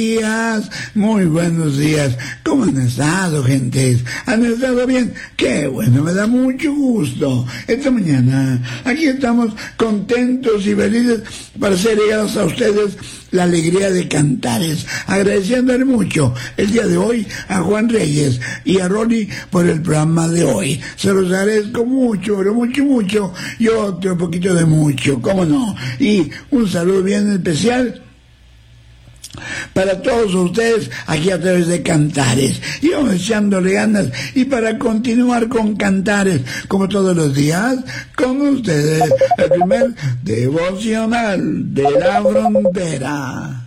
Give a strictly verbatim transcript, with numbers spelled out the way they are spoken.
días, muy buenos días. ¿Cómo han estado, gentes? ¿Han estado bien? Qué bueno, me da mucho gusto. Esta mañana aquí estamos contentos y felices para hacer llegados a ustedes la alegría de Cantares, agradeciéndole mucho el día de hoy a Juan Reyes y a Ronnie por el programa de hoy. Se los agradezco mucho, pero mucho, mucho, y otro poquito de mucho, cómo no. Y un saludo bien especial para todos ustedes aquí a través de Cantares, y vamos echándole ganas, y para continuar con Cantares como todos los días, con ustedes el primer devocional de la frontera.